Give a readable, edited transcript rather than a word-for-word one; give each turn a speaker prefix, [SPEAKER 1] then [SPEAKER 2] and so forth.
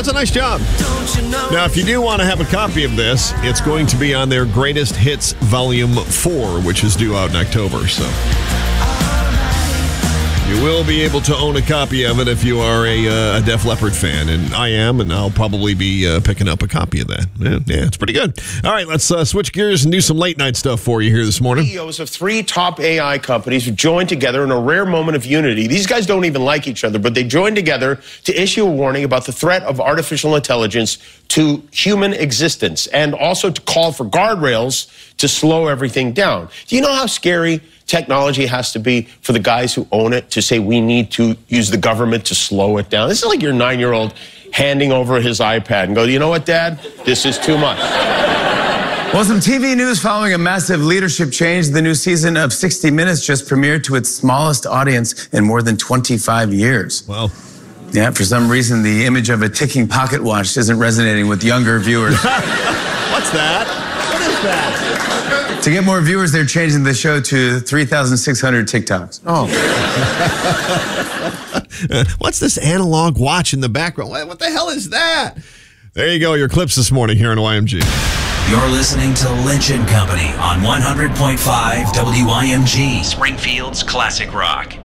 [SPEAKER 1] That's a nice job. Now, if you do want to have a copy of this, it's going to be on their Greatest Hits Volume 4, which is due out in October, so you will be able to own a copy of it if you are a Def Leppard fan, and I am, and I'll probably be picking up a copy of that. Yeah, it's pretty good. All right, let's switch gears and do some late-night stuff for you here this morning.
[SPEAKER 2] CEOs of 3 top AI companies have joined together in a rare moment of unity. These guys don't even like each other, but they joined together to issue a warning about the threat of artificial intelligence to human existence, and also to call for guardrails to slow everything down. Do you know how scary technology has to be for the guys who own it to say we need to use the government to slow it down? This is like your 9-year-old handing over his iPad and go, you know what, Dad? This is too much.
[SPEAKER 3] Well, some TV news following a massive leadership change. The new season of 60 Minutes just premiered to its smallest audience in more than 25 years.
[SPEAKER 1] Wow.
[SPEAKER 3] Yeah, for some reason, the image of a ticking pocket watch isn't resonating with younger viewers.
[SPEAKER 1] What's that? What is that?
[SPEAKER 3] To get more viewers, they're changing the show to 3,600 TikToks. Oh.
[SPEAKER 1] What's this analog watch in the background? What the hell is that? There you go, your clips this morning here on YMG.
[SPEAKER 4] You're listening to Lynch & Company on 100.5 WYMG, Springfield's Classic Rock.